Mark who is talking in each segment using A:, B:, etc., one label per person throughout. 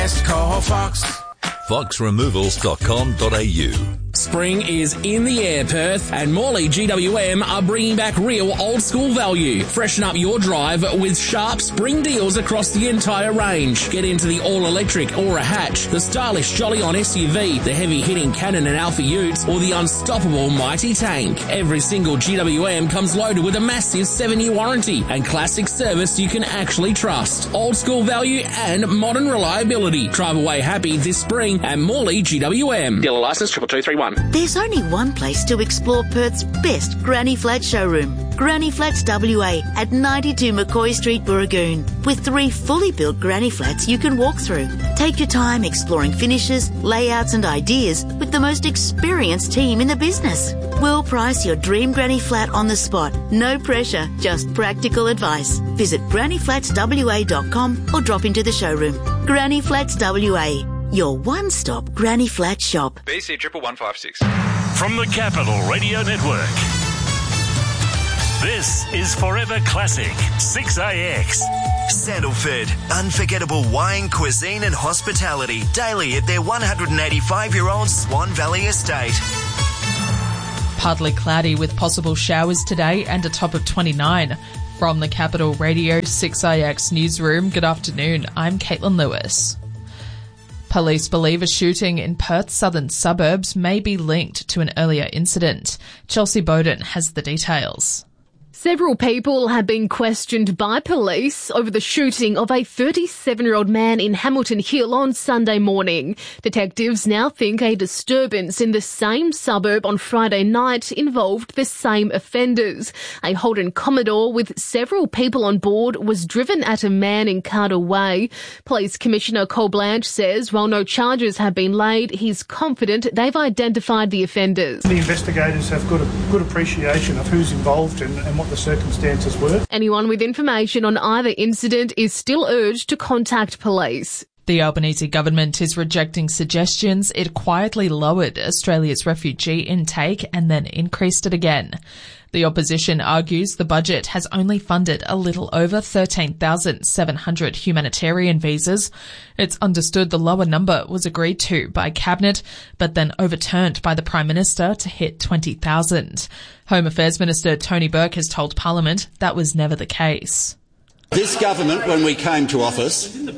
A: Call Fox.
B: foxremovals.com.au.
C: Spring is in the air, Perth, and Morley GWM are bringing back real old-school value. Freshen up your drive with sharp spring deals across the entire range. Get into the all-electric Aura Hatch, the stylish Jolly-On SUV, the heavy-hitting Cannon and Alpha Utes, or the unstoppable Mighty Tank. Every single GWM comes loaded with a massive 7-year warranty and classic service you can actually trust. Old-school value and modern reliability. Drive away happy this spring at Morley GWM. Dealer licence 22231.
D: There's only one place to explore Perth's best Granny Flat showroom. Granny Flats WA at 92 McCoy Street, Burragoon. With 3 fully built Granny Flats you can walk through. Take your time exploring finishes, layouts and ideas with the most experienced team in the business. We'll price your dream Granny Flat on the spot. No pressure, just practical advice. Visit grannyflatswa.com or drop into the showroom. Granny Flats WA. Your one-stop Granny Flat shop.
E: BC 11156.
F: From the Capital Radio Network, this is Forever Classic 6AX.
G: Sandalford, unforgettable wine, cuisine and hospitality daily at their 185-year-old Swan Valley estate.
H: Partly cloudy with possible showers today and a top of 29. From the Capital Radio 6AX newsroom, good afternoon. I'm Caitlin Lewis. Police believe a shooting in Perth's southern suburbs may be linked to an earlier incident. Chelsea Bowden has the details.
I: Several people have been questioned by police over the shooting of a 37-year-old man in Hamilton Hill on Sunday morning. Detectives now think a disturbance in the same suburb on Friday night involved the same offenders. A Holden Commodore with several people on board was driven at a man in Carter Way. Police Commissioner Cole Blanche says while no charges have been laid, he's confident they've identified the offenders.
J: The investigators have got a good appreciation of who's involved and what the circumstances were.
I: Anyone with information on either incident is still urged to contact police.
H: The Albanese government is rejecting suggestions it quietly lowered Australia's refugee intake and then increased it again. The opposition argues the budget has only funded a little over 13,700 humanitarian visas. It's understood the lower number was agreed to by Cabinet, but then overturned by the Prime Minister to hit 20,000. Home Affairs Minister Tony Burke has told Parliament that was never the case.
K: This government, when we came to office, when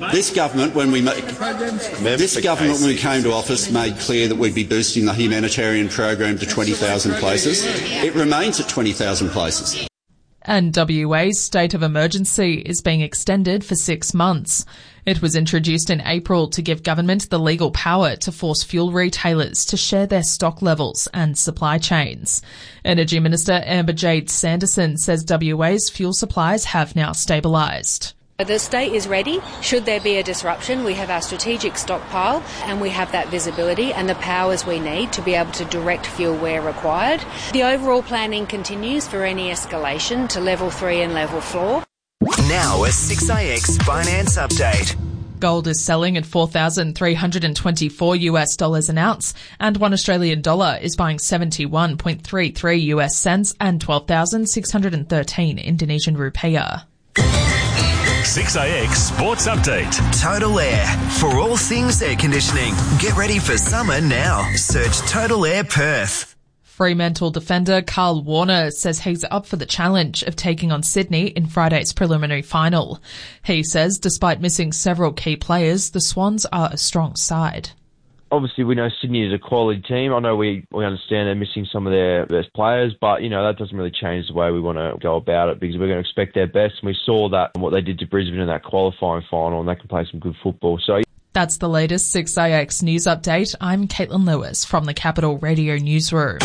K: we came to office, made clear that we'd be boosting the humanitarian program to 20,000 places. It remains at 20,000 places.
H: And WA's state of emergency is being extended for 6 months. It was introduced in April to give government the legal power to force fuel retailers to share their stock levels and supply chains. Energy Minister Amber Jade Sanderson says WA's fuel supplies have now stabilised.
L: The state is ready. Should there be a disruption, we have our strategic stockpile and we have that visibility and the powers we need to be able to direct fuel where required. The overall planning continues for any escalation to level 3 and level 4.
G: Now a 6AX finance update.
H: Gold is selling at $4,324 an ounce, and $1 Australian dollar is buying 71.33 US cents and 12,613 Indonesian rupiah.
F: 6AX Sports Update.
G: Total Air. For all things air conditioning. Get ready for summer now. Search Total Air Perth.
H: Fremantle defender Carl Warner says he's up for the challenge of taking on Sydney in Friday's preliminary final. He says despite missing several key players, the Swans are a strong side.
M: Obviously, we know Sydney is a quality team. I know we understand they're missing some of their best players, but, that doesn't really change the way we want to go about it because we're going to expect their best. And we saw that, what they did to Brisbane in that qualifying final, and they can play some good football. So
H: that's the latest 6AX news update. I'm Caitlin Lewis from the Capital Radio Newsroom.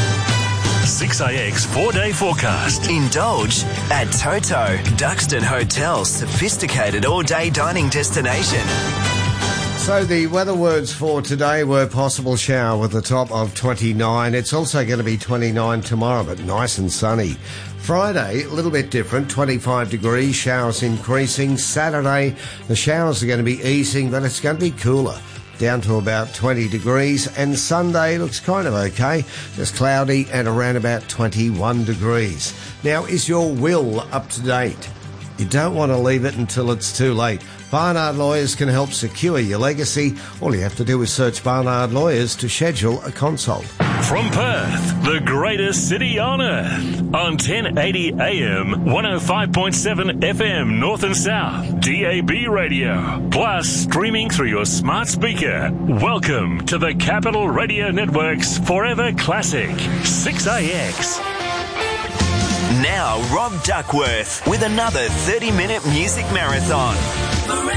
F: 6AX 4-day forecast.
G: Indulge at Toto, Duxton Hotel, sophisticated all-day dining destination.
N: So the weather words for today were possible shower with a top of 29. It's also going to be 29 tomorrow, but nice and sunny. Friday, a little bit different, 25 degrees, showers increasing. Saturday, the showers are going to be easing, but it's going to be cooler, down to about 20 degrees. And Sunday looks kind of okay, just cloudy and around about 21 degrees. Now, is your will up to date? You don't want to leave it until it's too late. Barnard Lawyers can help secure your legacy. All you have to do is search Barnard Lawyers to schedule a consult.
F: From Perth, the greatest city on earth, on 1080 AM, 105.7 FM North and South, DAB radio, plus streaming through your smart speaker. Welcome to the Capital Radio Network's Forever Classic, 6AX.
G: Now, Rob Duckworth with another 30-minute music marathon.